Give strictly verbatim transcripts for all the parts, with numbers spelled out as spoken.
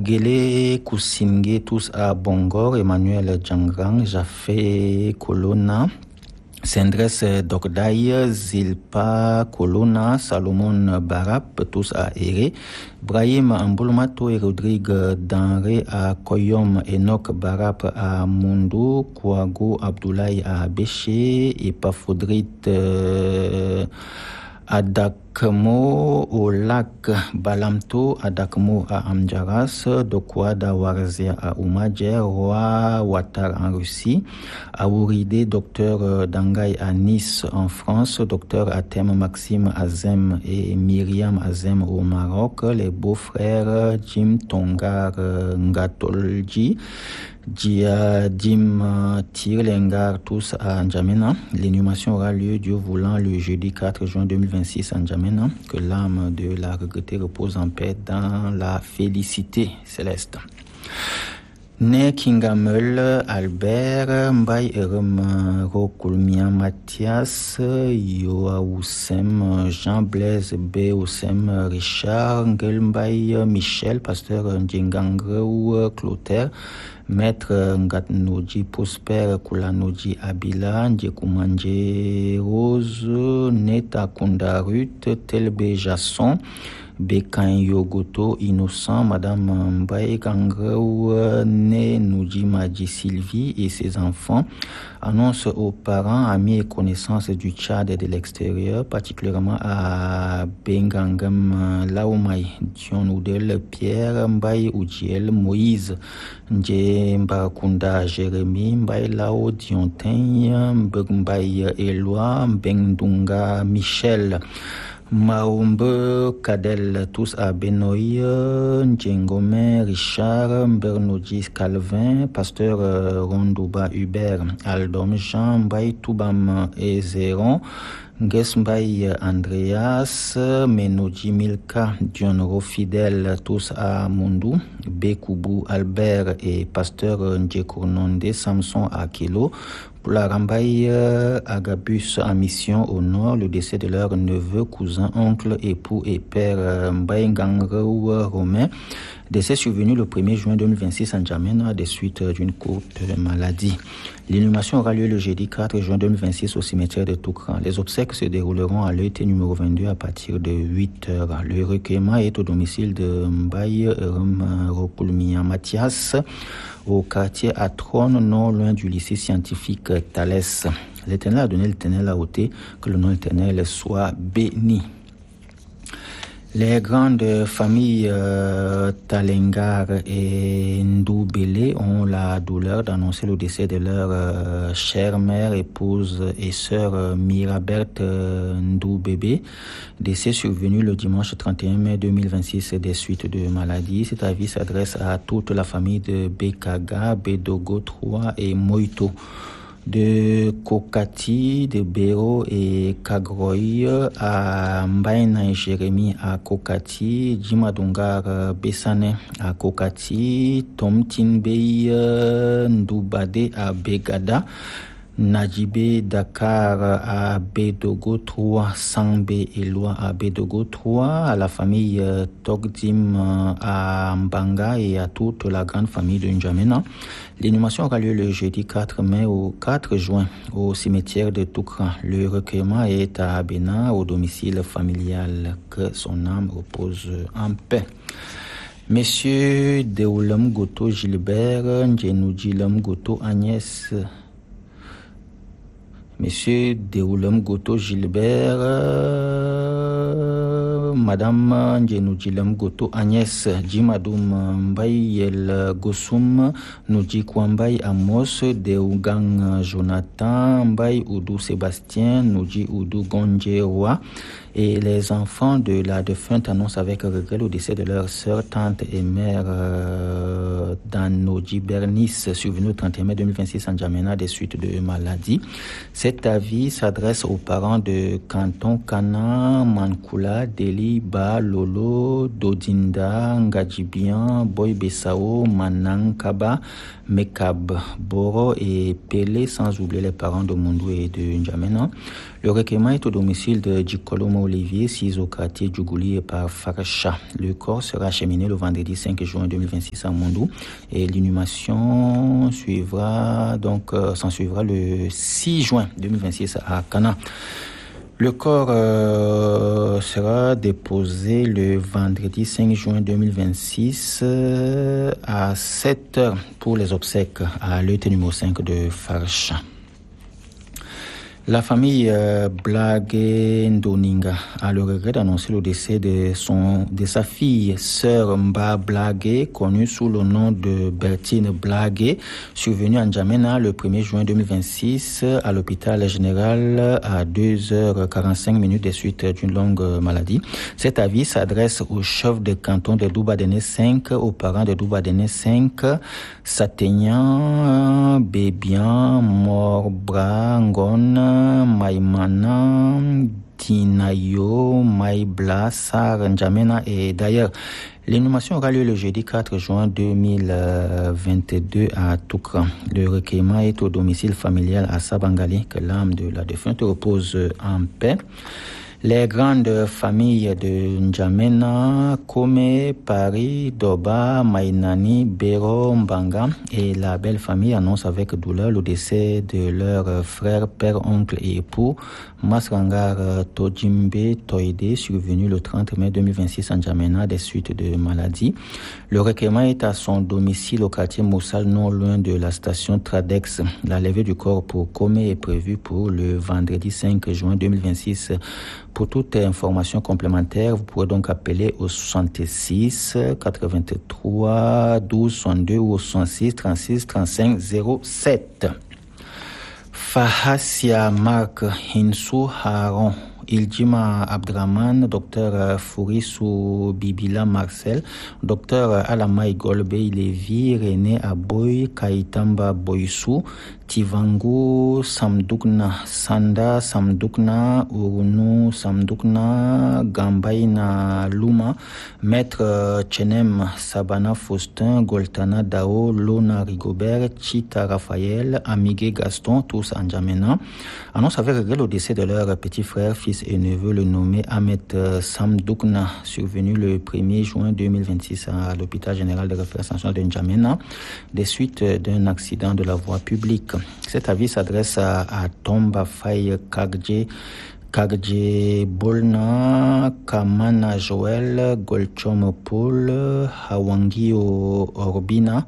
Gele Kusingé tous à Bongor, Emmanuel Djangrang, Jafé Colonna, Sendres Dogdaï, Zilpa Colonna, Salomon Barap, tous à Ere, Brahim Ambulmato et Rodrigue Danré à Koyom, Enoch Barap à Mundo, Kouago Abdoulaye à Béché, et Pafodrit euh, Adakmo au lac Balamto, Adakmo à Amjaras, Dokwada Warzia à Oumadjer, Roi Ouattar en Russie, Aouride, docteur Dangay à Nice en France, docteur Atem Maxime Azem et Myriam Azem au Maroc, les beaux-frères Jim Tongar Ngatolji, Diadim Tirlengar, tous à N'Djamena. L'inhumation aura lieu, Dieu voulant, le jeudi quatre juin deux mille vingt-six à N'Djamena. Que l'âme de la regrettée repose en paix dans la félicité céleste. Ne Kingamel Albert, Mbay Erem Rokulmia Mathias, Yoa Oussem, Jean-Blaise B. Oussem, Richard, Ngelmbay Michel, pasteur Ndjengangreu Clotaire, Maître Ngatnoji Prosper Koulanoji Abila, Ndjekoumandje Rose, Neta Kundarut, Telbe Jasson, Bekan Yogoto Innocent, Madame Mbaye Kangreu, Né Noudjimadji Sylvie et ses enfants, annonce aux parents, amis et connaissances du Tchad et de l'extérieur, particulièrement à Bengangam, Laoumai, Dion Oudel, Pierre Mbaye Oudiel, Moïse, Ndje Mbarakunda, Jérémy, Mbaye Lao, Diontain, Mbaye Eloi, Bengdunga, Michel, Maoumbe, Kadel, tous à Benoï, Ndjengome, Richard, Bernodis Calvin, pasteur Rondouba Hubert, Aldom Jean, Mbaye Toubam et Zéron, Ngesmbaye Andreas, Menoji Milka, Dionro Fidèle, tous à Mundu, Bekoubou Albert et pasteur Ndjekournonde, Samson Akelo, pour la Rambaye Agabus en mission au nord, le décès de leur neveu, cousin, oncle, époux et père Mbaye Ngangreu Romain, décès survenu le premier juin deux mille vingt-six à N'Djamena des suites d'une courte maladie. L'inhumation aura lieu le jeudi quatre juin deux mille vingt-six au cimetière de Toukran. Les obsèques se dérouleront à l'E T numéro vingt-deux à partir de huit heures. Le recueillement est au domicile de Mbaye Rokulmia Mathias, au quartier Atrone, non loin du lycée scientifique Thalès. L'Éternel a donné, l'Éternel a ôté, que le nom de l'Éternel soit béni. Les grandes familles euh, Talengar et Ndoubele ont la douleur d'annoncer le décès de leur euh, chère mère, épouse et sœur euh, Mirabert euh, Ndoubebe, décès survenu le dimanche trente et un mai deux mille vingt-six des suites de maladie. Cet avis s'adresse à toute la famille de Bekaga, Bedogo trois et Moito, de Kokati, de Béro et Kagroy, à Mbaïna et Jérémy à Kokati, Djimadungar Bessané à Kokati, Tom Tinbei Ndoubade à Begada, Nadjibé Dakar à Bedogo trois, Sangbe Eloi à Bedogo trois, à la famille Togdim à Mbanga et à toute la grande famille de N'Djamena. L'inhumation aura lieu le jeudi quatre mai au quatre juin au cimetière de Toukran. Le recueillement est à Abena, au domicile familial. Que son âme repose en paix. Messieurs Deoulam Goto Gilbert, Ndjenoujilam Goto Agnès, Monsieur Deoulam Goto Gilbert, euh, Madame Ndjenoujilam Goto Agnès, Jimadoum Mbayel Gossoum, Noudji Kwambay Amos, Deougang Jonathan, Mbay Oudou Sébastien, Noudji Oudou Gondje Roi, et les enfants de la défunte annoncent avec regret le décès de leur sœur, tante et mère euh, Danoji Bernice, survenu le trente et un mai deux mille vingt-six à N'Djamena des suites de maladie. Cet avis s'adresse aux parents de Canton Kana, Mankula, Deli, Ba, Lolo, Dodinda, Ngadjibian, Boy Bessao, Manang Kaba, Mekab, Boro et Pelé, sans oublier les parents de Mundu et de N'Djamena. Le recueillement est au domicile de Djikolomo Olivier, six au quartier Djougouli et par Faracha. Le corps sera acheminé le vendredi cinq juin deux mille vingt-six à Mondou et l'inhumation suivra, donc, euh, s'en suivra le six juin deux mille vingt-six à Cana. Le corps euh, sera déposé le vendredi cinq juin deux mille vingt-six euh, à sept heures pour les obsèques à l'E T numéro cinq de Faracha. La famille euh, Blagué Ndoninga a le regret d'annoncer le décès de, son, de sa fille, sœur Mba Blagué, connue sous le nom de Bertine Blagué, survenue en N'Djamena le premier juin deux mille vingt-six à l'hôpital général à deux heures quarante-cinq minutes des suites d'une longue maladie. Cet avis s'adresse au chef de canton de Doubadene cinq, aux parents de Doubadene cinq, Sategnan, Bébian, Morbra, Ngon, Maïmana, Tinayo, Maïbla, Sar, N'Djamena et d'ailleurs. L'inhumation aura lieu le jeudi quatre juin deux mille vingt-deux à Toukra. Le recueillement est au domicile familial à Sabangali, que l'âme de la défunte repose en paix. Les grandes familles de N'Djamena, Kome, Paris, Doba, Mainani, Bero, Mbanga et la belle famille annoncent avec douleur le décès de leur frère, père, oncle et époux, Masrangar Tojimbe Toide, survenu le trente mai deux mille vingt-six en N'Djamena des suites de maladie. Le recueillement est à son domicile au quartier Moussal, non loin de la station Tradex. La levée du corps pour Kome est prévue pour le vendredi cinq juin deux mille vingt-six. Pour toute information complémentaire, vous pourrez donc appeler au soixante-six quatre-vingt-trois douze soixante-deux ou au soixante-six trente-six trente-cinq zéro sept. Fahassia Marc Hinsou Haron, Iljima Abdraman, docteur Fourissou Bibila Marcel, docteur Alamai Golbe Levi, René Aboy, Kaitamba Boissou, Tivangu Samdukna, Sanda Samdukna, Urunu Samdukna, Gambaina Luma, Maître Chenem Sabana Faustin, Goltana Dao, Lona Rigobert, Chita Raphaël, Amigué Gaston, tous en N'Djamena, annonce avec regret le décès de leur petit frère, fils et neveu, le nommé Ahmed Samdukna, survenu le premier juin deux mille vingt-six à l'hôpital général de référence de N'Djamena, des suites d'un accident de la voie publique. Cet avis s'adresse à, à Tomba Faye Kagje, Kagje Bolna, Kamana Joël, Golchom Paul, Hawangio Orbina,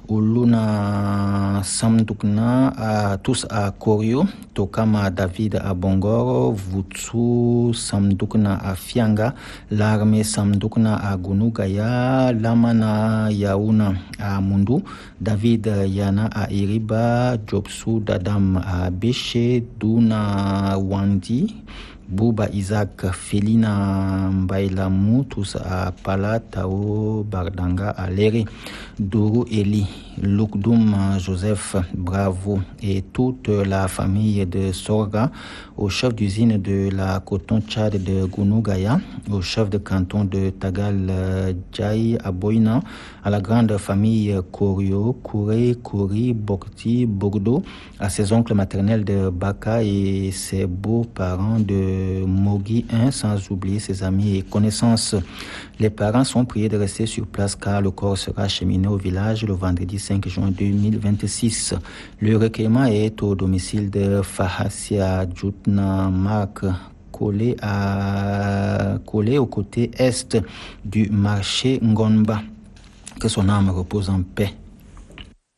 Uluna Samdukna, à tous à Korio, Tokama David à Bongoro, Vutsu Samdukna à Fianga, l'armée Samdukna à Gunugaya, Lamana Yauna à Mundu, David Yana à Iriba, Jobsu Dadam à Béché, Duna Wandi, Bouba Isaac, Felina Mbailamu, tous à Pala, Tao, Bardanga, à Léré, Dourou Eli, Lukdoum Joseph, Bravo et toute la famille de Sorga, au chef d'usine de la coton Tchad de Gunugaya, au chef de canton de Tagal Djaï à Boina, à la grande famille Korio, Kouré, Kouri, Bokti, Bordeaux, à ses oncles maternels de Baka et ses beaux-parents de Mogi un, sans oublier ses amis et connaissances. Les parents sont priés de rester sur place car le corps sera acheminé au village le vendredi cinq juin deux mille vingt-six. Le recueillement est au domicile de Fahassia Djoutna Marc, collé, à, collé au côté est du marché Ngomba. Que son âme repose en paix.